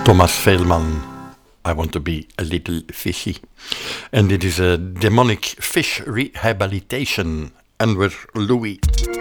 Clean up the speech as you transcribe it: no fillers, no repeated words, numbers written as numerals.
Thomas Veelman, I Want to Be a Little Fishy. En dit is Demonic Fish Rehabilitation, Anwar Louis.